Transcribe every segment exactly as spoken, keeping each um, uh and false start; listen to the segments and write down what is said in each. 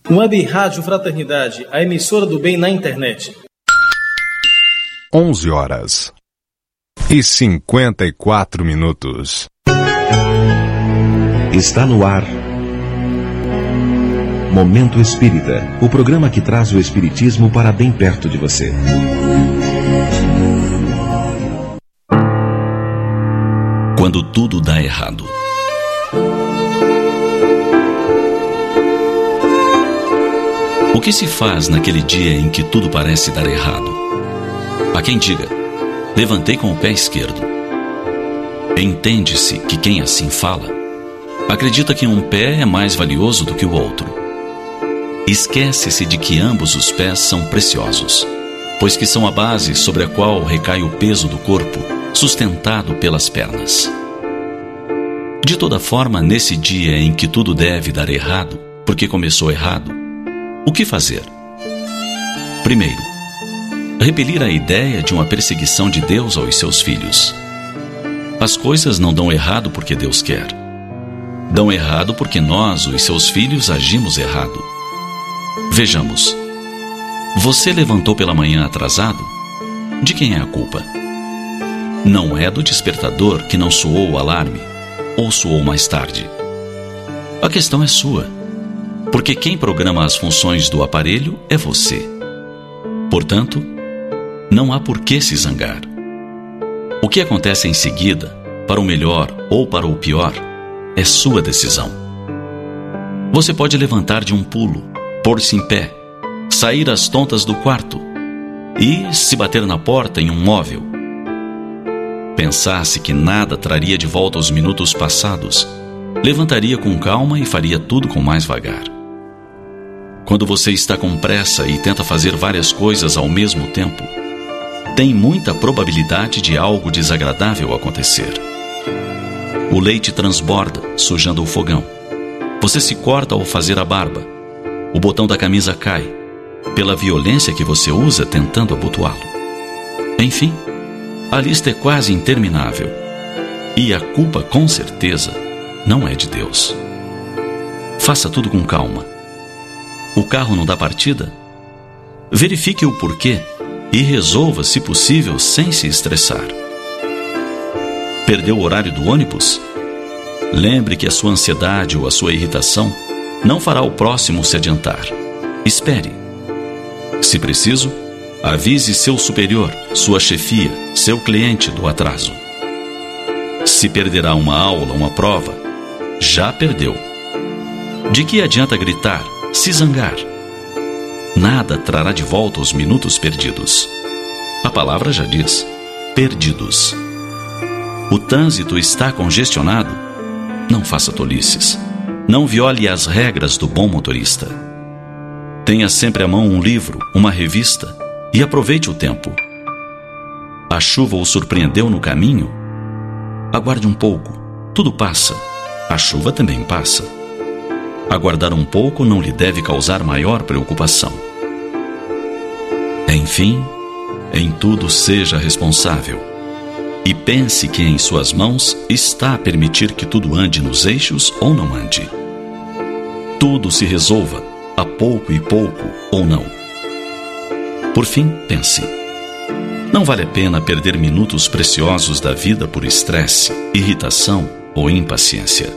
Web Rádio Fraternidade, a emissora do bem na internet. onze horas e cinquenta e quatro minutos. Está no ar Momento Espírita, o programa que traz o espiritismo para bem perto de você. Quando tudo dá errado. O que se faz naquele dia em que tudo parece dar errado? Há quem diga: levantei com o pé esquerdo. Entende-se que quem assim fala acredita que um pé é mais valioso do que o outro. Esquece-se de que ambos os pés são preciosos, pois que são a base sobre a qual recai o peso do corpo, sustentado pelas pernas. De toda forma, nesse dia em que tudo deve dar errado, porque começou errado, o que fazer? Primeiro, repelir a ideia de uma perseguição de Deus aos seus filhos. As coisas não dão errado porque Deus quer. Dão errado porque nós, os seus filhos, agimos errado. Vejamos. Você levantou pela manhã atrasado? De quem é a culpa? Não é do despertador que não soou o alarme, ou soou mais tarde. A questão é sua, porque quem programa as funções do aparelho é você. Portanto, não há por que se zangar. O que acontece em seguida, para o melhor ou para o pior, é sua decisão. Você pode levantar de um pulo, pôr-se em pé, sair às tontas do quarto e se bater na porta em um móvel. Pensasse que nada traria de volta os minutos passados, levantaria com calma e faria tudo com mais vagar. Quando você está com pressa e tenta fazer várias coisas ao mesmo tempo, tem muita probabilidade de algo desagradável acontecer. O leite transborda, sujando o fogão. Você se corta ao fazer a barba. O botão da camisa cai, pela violência que você usa tentando abotoá-lo. Enfim, a lista é quase interminável. E a culpa, com certeza, não é de Deus. Faça tudo com calma. O carro não dá partida? Verifique o porquê e resolva, se possível, sem se estressar. Perdeu o horário do ônibus? Lembre que a sua ansiedade ou a sua irritação não fará o próximo se adiantar. Espere. Se preciso, avise seu superior, sua chefia, seu cliente do atraso. Se perderá uma aula, uma prova, já perdeu. De que adianta gritar, se zangar? Nada trará de volta os minutos perdidos. A palavra já diz: perdidos. O trânsito está congestionado? Não faça tolices. Não viole as regras do bom motorista. Tenha sempre à mão um livro, uma revista e aproveite o tempo. A chuva o surpreendeu no caminho? Aguarde um pouco, tudo passa. A chuva também passa. Aguardar um pouco não lhe deve causar maior preocupação. Enfim, em tudo seja responsável. E pense que em suas mãos está a permitir que tudo ande nos eixos ou não ande. Tudo se resolva, a pouco e pouco ou não. Por fim, pense. Não vale a pena perder minutos preciosos da vida por estresse, irritação ou impaciência.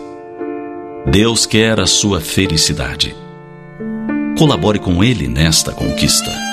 Deus quer a sua felicidade. Colabore com Ele nesta conquista.